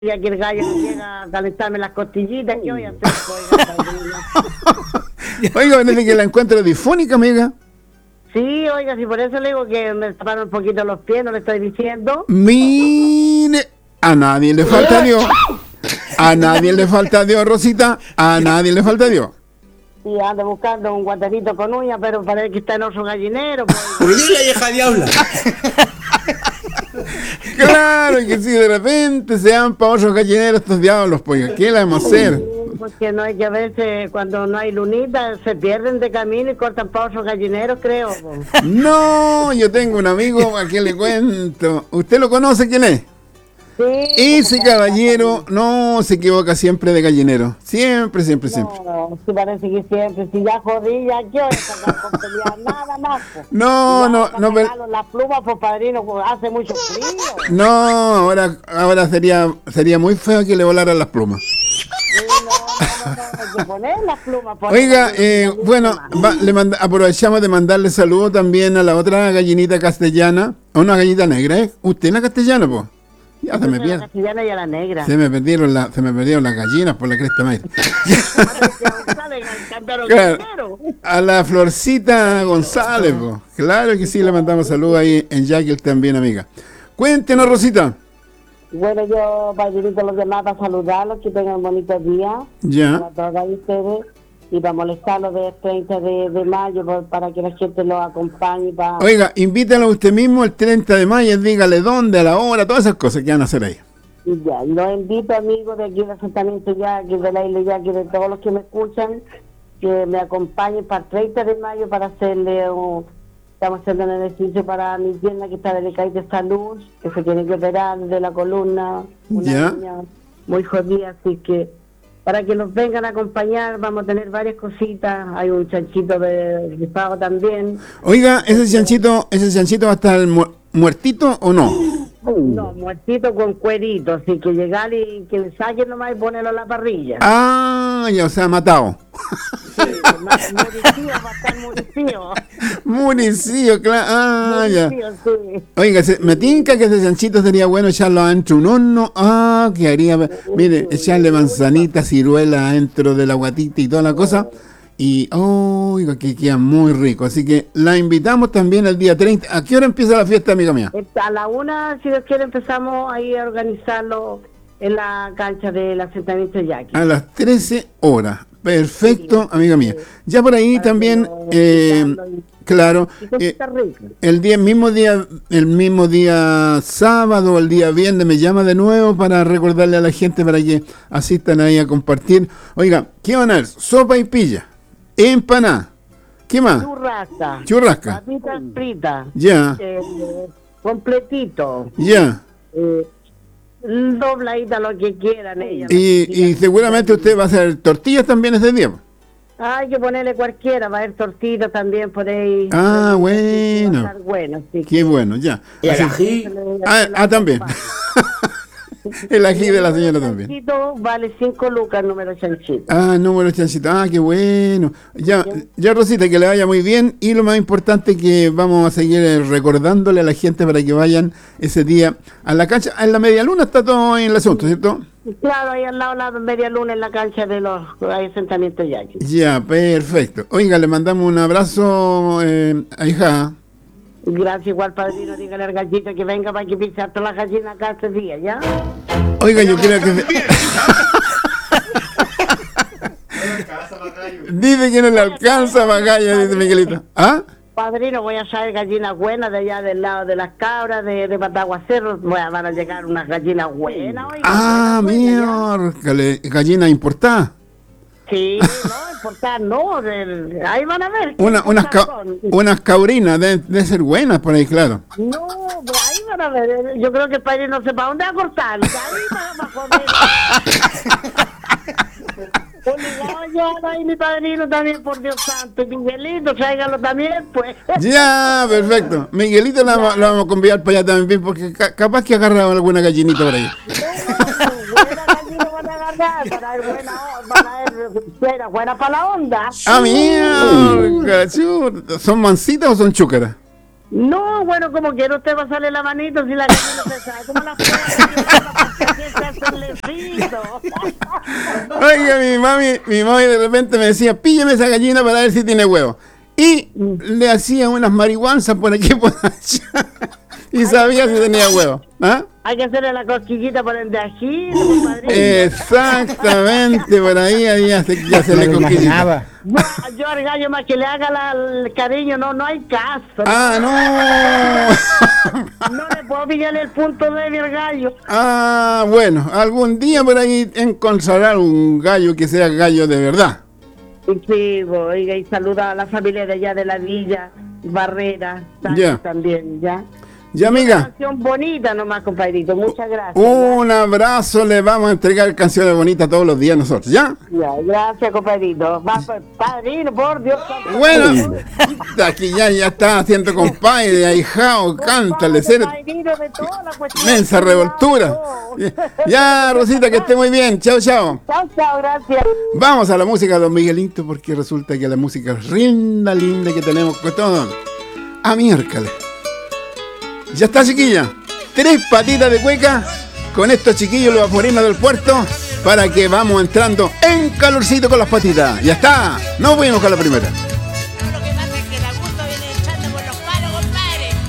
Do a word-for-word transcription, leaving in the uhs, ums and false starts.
ya que el gallo no llega a calentarme las costillitas, ¿qué voy a hacer? Oiga, Oiga, parece que la encuentro difónica, amiga. sí, oiga, si por eso le digo que me taparon un poquito los pies, no le estoy diciendo. Mire, a nadie le falta Dios. A nadie le falta Dios, Rosita. A nadie le falta Dios. Y ando buscando un guanterito con uña, pero parece que está en otro gallinero. Pues, Pero dile, vieja diabla. Claro que sí, de repente se dan para otros gallineros estos diablos, pues, ¿qué le vamos a hacer? porque no hay que a veces, cuando no hay lunita, se pierden de camino y cortan para otros gallineros, creo. Pues. No, yo tengo un amigo a quien le cuento. ¿Usted lo conoce quién es? Sí, Ese caballero no se equivoca siempre de gallinero. Siempre, siempre, siempre. No, sí parece que siempre, si ya jodí, ya yo he sacado con pelear, nada más. Pues. No, no, no. Pero... las plumas, pues padrino, pues, hace mucho frío. No, ahora, ahora sería, sería muy feo que le volaran las plumas. Sí, no, no, no, no, hay que poner las plumas. Oiga, eh, bueno, va, le manda, aprovechamos de mandarle saludos también a la otra gallinita castellana, a una gallina negra, ¿eh? ¿Usted es la castellana, pues? Ya se me pierde. La castellana y a la negra. Se me perdieron la, se me perdieron las gallinas por la cresta maíz. Claro, a la Florcita González, po. Claro que sí, le mandamos saludos ahí en Yaquil también, amiga. Cuéntenos, Rosita. Bueno, yo, padrinito, los demás, para saludarlos, que tengan un bonito día. Ya. Para todos ustedes. Y para molestarlos del treinta de, de mayo, por, para que la gente los acompañe. Para... Oiga, invítalo usted mismo el treinta de mayo, dígale dónde, a la hora, todas esas cosas que van a hacer ahí. Y ya, los invito, amigos de aquí del asentamiento Yaqui, de la isla Yaqui, de todos los que me escuchan, que me acompañen para el treinta de mayo para hacerle un... Estamos haciendo un ejercicio para mi pierna que está delicada de salud, que se tiene que operar de la columna, una ya. niña muy jodida, así que para que nos vengan a acompañar vamos a tener varias cositas, hay un chanchito de, de pago también. Oiga, ¿ese chanchito, ese chanchito va a estar mu muertito o no? No, muertito con cuerito, así que llegar y que le saquen nomás y ponerlo a la parrilla. Ah, ya, o sea, matado. Sí, muricío, va a estar muricío. Muricío, claro. Ah, ya. Sí. Oiga, se, me tinca que ese chanchito sería bueno echarlo adentro un horno. Ah, que haría, mire, echarle manzanita, ciruela adentro de la guatita y toda la cosa. Y, oh, oiga, que queda muy rico. Así que la invitamos también el día treinta. ¿A qué hora empieza la fiesta, amiga mía? A la una, si Dios quiere, empezamos ahí a organizarlo en la cancha del asentamiento Yaqui. A las trece horas. Perfecto, sí, amiga mía. Ya por ahí también, eh, claro, eh, el día el mismo día, el mismo día sábado, el día viernes me llama de nuevo para recordarle a la gente para que asistan ahí a compartir. Oiga, ¿qué van a ver? Sopa y pilla, empanada, ¿qué más? Churrasca. Churrasca. Papitas fritas. Ya. Eh, completito. Ya. Eh, dobladita, lo que quieran ellas. Y, y seguramente usted va a hacer tortillas también ese día. Hay que ponerle cualquiera, va a haber tortitas también por ahí. Ah, bueno. bueno sí. Qué bueno, ya. ¿Y el ají? Ah, ah, también. El ají de la señora también. Chanchito vale cinco lucas, número chanchito. Ah, número chanchito. Ah, qué bueno. Ya, ya, Rosita, que le vaya muy bien. Y lo más importante que vamos a seguir recordándole a la gente para que vayan ese día a la cancha. En la media luna está todo en el asunto, ¿cierto? Claro, ahí al lado de la media luna en la cancha de los asentamientos Yaqui. Ya, perfecto. Oiga, le mandamos un abrazo eh, a hija. Gracias, igual, padrino. Dígale al gallito que venga para que pise todas las gallinas acá este día, ¿ya? Oiga, yo creo que... Dice que no le alcanza Magallanes, dice Miguelito. ¿Ah? Padrino, voy a traer gallinas buenas de allá del lado de las cabras, de, de Pataguacerro. Bueno, van a llegar unas gallinas buenas, oiga. Ah, mira, gallina importada. Sí, no, importar, no, de, ahí van a ver. Una, unas, ca unas caurinas, deben de ser buenas por ahí, claro. No, pues ahí van a ver, yo creo que el padre no sepa dónde va a cortar, ahí van a joder. Obligado ya, ahí mi padrino también, por Dios santo, Miguelito, tráigalo también, pues. Ya, perfecto. Miguelito lo vamos, vamos a convidar para allá también, porque ca capaz que agarra alguna gallinita por ahí. Buena gallina van a agarrar, para ir buena, van a ir buena, buena para la onda. Ah, mira, ¿son mansitas o son chúcaras? No, bueno, como quiera usted va a salir la manito si la gallina no se sabe. ¿Cómo la puede hacer? Oiga, mi mami, mi mami de repente me decía, pílleme esa gallina para ver si tiene huevo. Y mm. le hacía unas marihuanzas por aquí por allá. Y sabía si tenía huevo. ¿Ah? Hay que hacerle la cosquillita por el de ají. Exactamente, por ahí ya se, ya se le cosquillaba. No, yo al gallo más que le haga la, el cariño, no, no hay caso. Ah, no. No le puedo pillarle el punto débil al gallo. Ah, bueno, algún día por ahí encontrará un gallo que sea gallo de verdad. Sí, oiga, y saluda a la familia de allá de la villa, Barrera, ya. También, ya. Ya, amiga. Una canción bonita nomás, compadrito. Muchas gracias. Un ¿ya? abrazo. Le vamos a entregar canciones bonitas todos los días nosotros, ¿ya? Ya, gracias, compadrito. Va, padrino, por Dios. Bueno, aquí ya, ya está haciendo compadre, ahijao, cántale. Ser... Mensa revoltura. Ya, Rosita, que esté muy bien. Chao, chao. Chao, chao, gracias. Vamos a la música de Don Miguelito, porque resulta que la música es linda, linda que tenemos con todo. A miércoles. Ya está, chiquilla. Tres patitas de cueca con estos chiquillos, los aforinos del puerto, para que vamos entrando en calorcito con las patitas. Ya está. Nos fuimos con la primera.